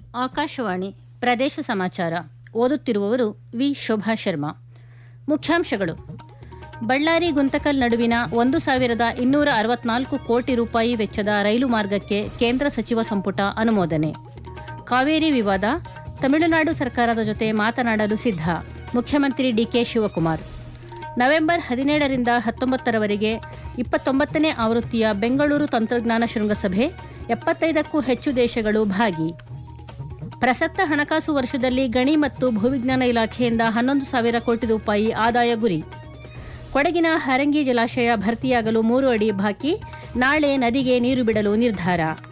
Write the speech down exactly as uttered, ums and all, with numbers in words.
ಆಕಾಶವಾಣಿ ಪ್ರದೇಶ ಸಮಾಚಾರ ಓದುತ್ತಿರುವವರು ವಿ ಶೋಭಾ ಶರ್ಮಾ. ಮುಖ್ಯಾಂಶಗಳು: ಬಳ್ಳಾರಿ ಗುಂತಕಲ್ ನಡುವಿನ ಒಂದು ಸಾವಿರದ ಇನ್ನೂರ ಅರವತ್ನಾಲ್ಕು ಕೋಟಿ ರೂಪಾಯಿ ವೆಚ್ಚದ ರೈಲು ಮಾರ್ಗಕ್ಕೆ ಕೇಂದ್ರ ಸಚಿವ ಸಂಪುಟ ಅನುಮೋದನೆ. ಕಾವೇರಿ ವಿವಾದ, ತಮಿಳುನಾಡು ಸರ್ಕಾರದ ಜೊತೆ ಮಾತನಾಡಲು ಸಿದ್ಧ. ಮುಖ್ಯಮಂತ್ರಿ ಡಿಕೆ ಶಿವಕುಮಾರ್. ನವೆಂಬರ್ ಹದಿನೇಳರಿಂದ ಹತ್ತೊಂಬತ್ತರವರೆಗೆ ಇಪ್ಪತ್ತೊಂಬತ್ತನೇ ಆವೃತ್ತಿಯ ಬೆಂಗಳೂರು ತಂತ್ರಜ್ಞಾನ ಶೃಂಗಸಭೆ, ಎಪ್ಪತ್ತೈದಕ್ಕೂ ಹೆಚ್ಚು ದೇಶಗಳು ಭಾಗಿ. ಪ್ರಸಕ್ತ ಹಣಕಾಸು ವರ್ಷದಲ್ಲಿ ಗಣಿ ಮತ್ತು ಭೂವಿಜ್ಞಾನ ಇಲಾಖೆಯಿಂದ ಹನ್ನೊಂದು ಸಾವಿರ ಕೋಟಿ ರೂಪಾಯಿ ಆದಾಯ ಗುರಿ. ಕೊಡಗಿನ ಹಾರಂಗಿ ಜಲಾಶಯ ಭರ್ತಿಯಾಗಲು ಮೂರು ಅಡಿ ಬಾಕಿ, ನಾಳೆ ನದಿಗೆ ನೀರು ಬಿಡಲು ನಿರ್ಧಾರ.